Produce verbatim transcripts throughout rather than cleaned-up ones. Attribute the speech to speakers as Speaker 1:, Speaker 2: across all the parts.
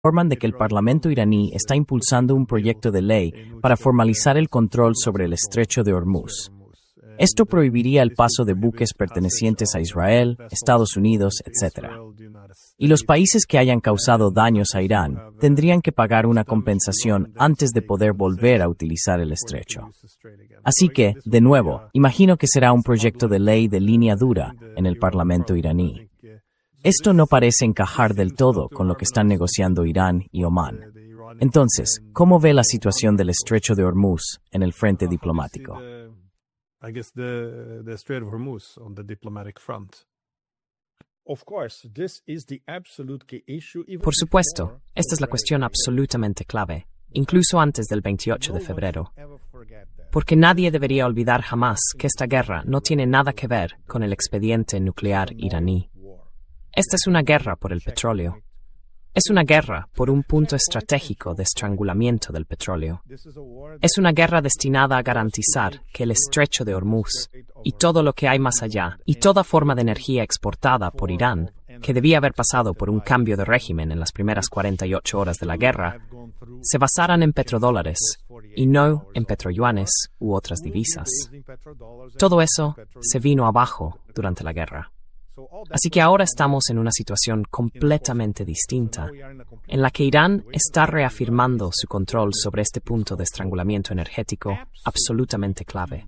Speaker 1: informan de que el Parlamento iraní está impulsando un proyecto de ley para formalizar el control sobre el estrecho de Hormuz. Esto prohibiría el paso de buques pertenecientes a Israel, Estados Unidos, etcétera. Y los países que hayan causado daños a Irán tendrían que pagar una compensación antes de poder volver a utilizar el estrecho. Así que, de nuevo, imagino que será un proyecto de ley de línea dura en el Parlamento iraní. Esto no parece encajar del todo con lo que están negociando Irán y Omán. Entonces, ¿cómo ve la situación del estrecho de Hormuz en el frente diplomático?
Speaker 2: I guess the the Strait of Hormuz on the diplomatic front. Of course, this is the absolute key issue.
Speaker 3: Por supuesto, esta es la cuestión absolutamente clave, incluso antes del veintiocho de febrero. Porque nadie debería olvidar jamás que esta guerra no tiene nada que ver con el expediente nuclear iraní. Esta es una guerra por el petróleo. Es una guerra por un punto estratégico de estrangulamiento del petróleo. Es una guerra destinada a garantizar que el estrecho de Hormuz y todo lo que hay más allá y toda forma de energía exportada por Irán, que debía haber pasado por un cambio de régimen en las primeras cuarenta y ocho horas de la guerra, se basaran en petrodólares y no en petroyuanes u otras divisas. Todo eso se vino abajo durante la guerra. Así que ahora estamos en una situación completamente distinta, en la que Irán está reafirmando su control sobre este punto de estrangulamiento energético absolutamente clave.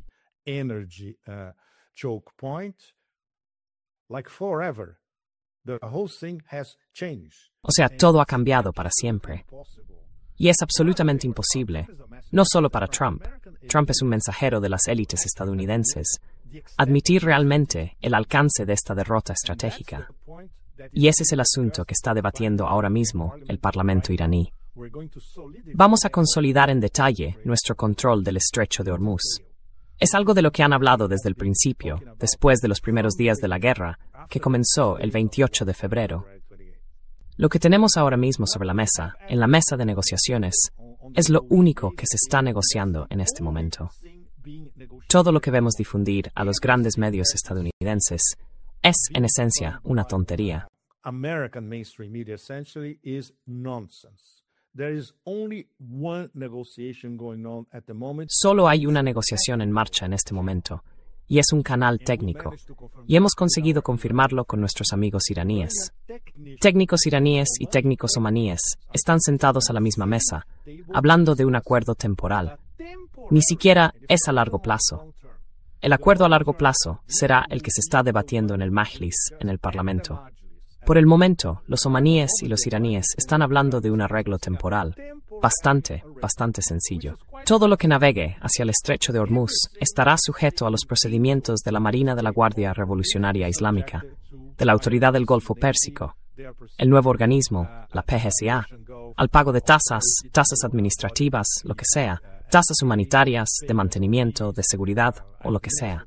Speaker 3: O sea, todo ha cambiado para siempre. Y es absolutamente imposible, no solo para Trump. Trump es un mensajero de las élites estadounidenses, admitir realmente el alcance de esta derrota estratégica. Y ese es el asunto que está debatiendo ahora mismo el Parlamento iraní. Vamos a consolidar en detalle nuestro control del estrecho de Hormuz. Es algo de lo que han hablado desde el principio, después de los primeros días de la guerra, que comenzó el veintiocho de febrero. Lo que tenemos ahora mismo sobre la mesa, en la mesa de negociaciones, es lo único que se está negociando en este momento. Todo lo que vemos difundir a los grandes medios estadounidenses es, en esencia, una tontería.
Speaker 2: American mainstream media essentially is nonsense. There is only one negotiation going on at the moment.
Speaker 3: Solo hay una negociación en marcha en este momento, y es un canal técnico, y hemos conseguido confirmarlo con nuestros amigos iraníes. Técnicos iraníes y técnicos omaníes están sentados a la misma mesa, hablando de un acuerdo temporal. Ni siquiera es a largo plazo. El acuerdo a largo plazo será el que se está debatiendo en el Majlis, en el Parlamento. Por el momento, los omaníes y los iraníes están hablando de un arreglo temporal, bastante, bastante sencillo. Todo lo que navegue hacia el estrecho de Hormuz estará sujeto a los procedimientos de la Marina de la Guardia Revolucionaria Islámica, de la Autoridad del Golfo Pérsico, el nuevo organismo, la P G S A, al pago de tasas, tasas administrativas, lo que sea, tasas humanitarias, de mantenimiento, de seguridad o lo que sea.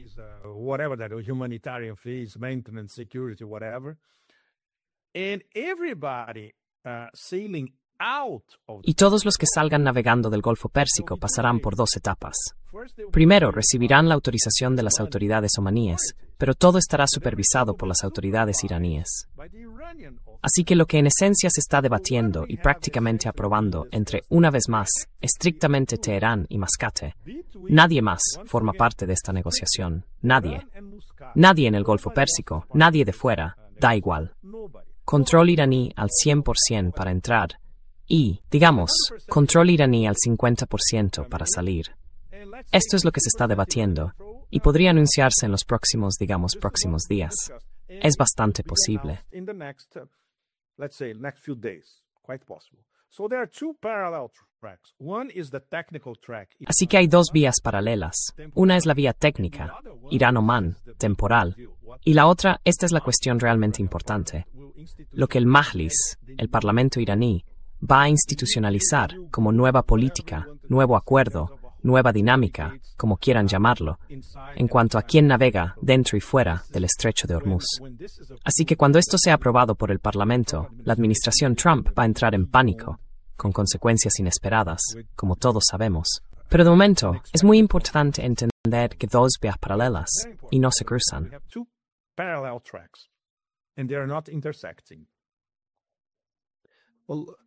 Speaker 3: Y todos los que salgan navegando del Golfo Pérsico pasarán por dos etapas. Primero, recibirán la autorización de las autoridades omaníes, pero todo estará supervisado por las autoridades iraníes. Así que lo que en esencia se está debatiendo y prácticamente aprobando entre, una vez más, estrictamente Teherán y Mascate, nadie más forma parte de esta negociación. Nadie. Nadie en el Golfo Pérsico, nadie de fuera, da igual. Control iraní al cien por ciento para entrar y, digamos, control iraní al cincuenta por ciento para salir. Esto es lo que se está debatiendo y podría anunciarse en los próximos, digamos, próximos días. Es bastante posible. Así que hay dos vías paralelas. Una es la vía técnica, Irán-Omán, temporal, y la otra, esta es la cuestión realmente importante. Lo que el Majlis, el Parlamento iraní, va a institucionalizar como nueva política, nuevo acuerdo, nueva dinámica, como quieran llamarlo, en cuanto a quién navega dentro y fuera del estrecho de Hormuz. Así que cuando esto sea aprobado por el Parlamento, la administración Trump va a entrar en pánico, con consecuencias inesperadas, como todos sabemos. Pero de momento, es muy importante entender que dos vías paralelas y no se cruzan.
Speaker 2: Well,